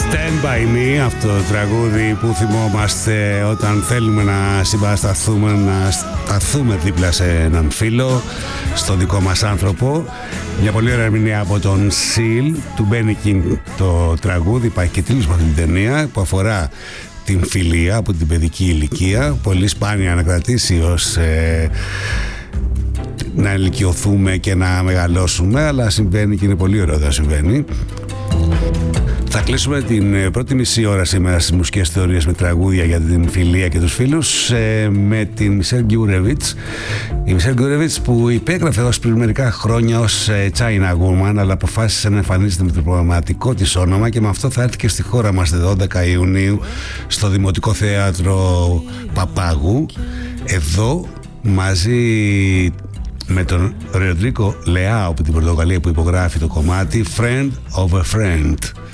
Stand By Me, αυτό το τραγούδι που θυμόμαστε όταν θέλουμε να συμπαρασταθούμε, να σταθούμε δίπλα σε έναν φίλο, στον δικό μας άνθρωπο. Μια πολύ ωραία ερμηνεία από τον Seal, του Benny King το τραγούδι. Υπάρχει και τίτλος με αυτή την ταινία που αφορά την φιλία από την παιδική ηλικία. Πολύ σπάνια να κρατήσει ως να ηλικιωθούμε και να μεγαλώσουμε, αλλά συμβαίνει και είναι πολύ ωραίο να συμβαίνει. Θα κλείσουμε την πρώτη μισή ώρα σήμερα στις μουσικές θεωρίες με τραγούδια για την φιλία και τους φίλους με την Μισελ Γκιούρεβιτς. Η Μισελ Γκιούρεβιτς που υπέγραφε ως πριν μερικά χρόνια ως China Woman, αλλά αποφάσισε να εμφανίζεται με το πραγματικό της όνομα και με αυτό θα έρθει και στη χώρα μας 12 Ιουνίου στο Δημοτικό Θέατρο Παπάγου. Εδώ μαζί με τον Ροντρίκο Λεάο από την Πορτογαλία που υπογράφει το κομμάτι Friend of a Friend.